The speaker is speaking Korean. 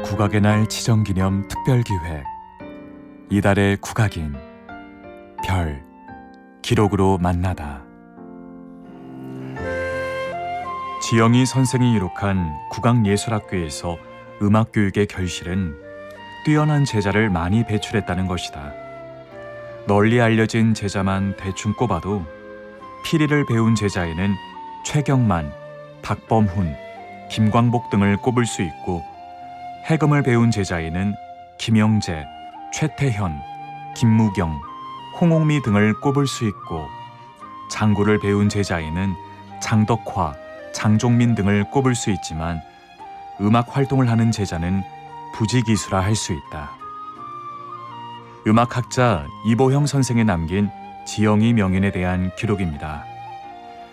국악의 날 지정기념 특별기획 이달의 국악인 별 기록으로 만나다. 지영희 선생이 이룩한 국악예술학교에서 음악교육의 결실은 뛰어난 제자를 많이 배출했다는 것이다. 널리 알려진 제자만 대충 꼽아도 피리를 배운 제자에는 최경만, 박범훈, 김광복 등을 꼽을 수 있고, 해금을 배운 제자에는 김영재, 최태현, 김무경, 홍옥미 등을 꼽을 수 있고, 장구를 배운 제자에는 장덕화, 장종민 등을 꼽을 수 있지만 음악 활동을 하는 제자는 부지기수라 할 수 있다. 음악학자 이보형 선생이 남긴 지영희 명인에 대한 기록입니다.